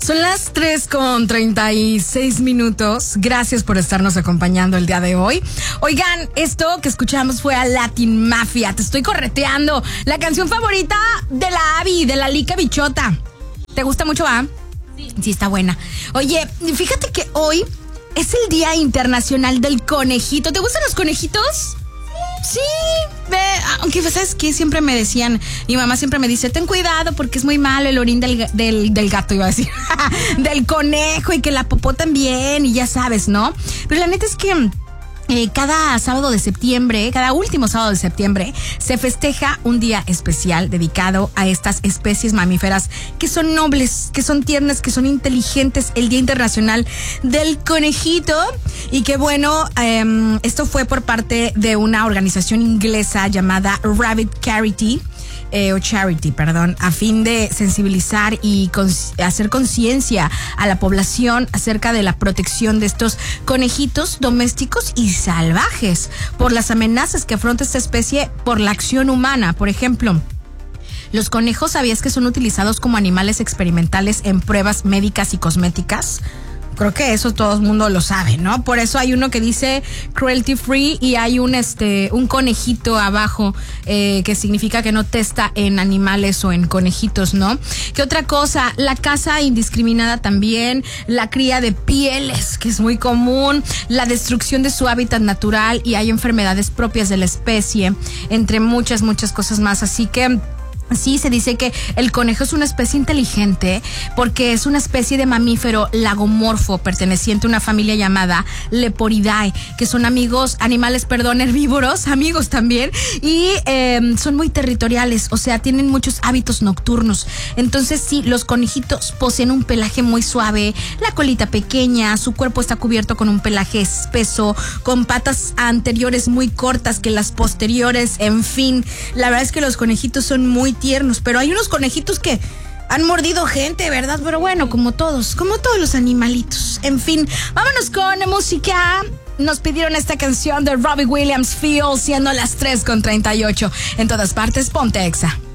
Son las 3:36. Gracias por estarnos acompañando el día de hoy. Oigan, esto que escuchamos fue a Latin Mafia. Te estoy correteando. La canción favorita de la Abby, de la Lica Bichota. ¿Te gusta mucho, va? Sí, está buena. Oye, fíjate que hoy es el Día Internacional del Conejito. ¿Te gustan los conejitos? Sí, aunque sabes que siempre me decían, mi mamá siempre me dice, ten cuidado porque es muy malo el orín del gato, iba a decir, del conejo, y que la popó también, y ya sabes, ¿no? Pero la neta es que cada sábado de septiembre, cada último sábado de septiembre, se festeja un día especial dedicado a estas especies mamíferas que son nobles, que son tiernas, que son inteligentes, el Día Internacional del Conejito. Y que bueno, esto fue por parte de una organización inglesa llamada Rabbit Charity, a fin de sensibilizar y hacer conciencia a la población acerca de la protección de estos conejitos domésticos y salvajes por las amenazas que afronta esta especie por la acción humana. Por ejemplo, los conejos, ¿sabías que son utilizados como animales experimentales en pruebas médicas y cosméticas? Creo que eso todo el mundo lo sabe, ¿no? Por eso hay uno que dice cruelty free y hay un conejito abajo que significa que no testa en animales o en conejitos, ¿no? ¿Qué otra cosa? La caza indiscriminada también, la cría de pieles, que es muy común, la destrucción de su hábitat natural, y hay enfermedades propias de la especie, entre muchas cosas más. Así que sí, se dice que el conejo es una especie inteligente porque es una especie de mamífero lagomorfo perteneciente a una familia llamada Leporidae, que son animales herbívoros, amigos también, y son muy territoriales, o sea, tienen muchos hábitos nocturnos. Entonces sí, los conejitos poseen un pelaje muy suave, la colita pequeña, su cuerpo está cubierto con un pelaje espeso, con patas anteriores muy cortas que las posteriores, en fin, la verdad es que los conejitos son muy tiernos, pero hay unos conejitos que han mordido gente, ¿verdad? Pero bueno, como todos los animalitos. En fin, vámonos con música. Nos pidieron esta canción de Robbie Williams, Feel, siendo las 3:38. En todas partes, ponte Exa.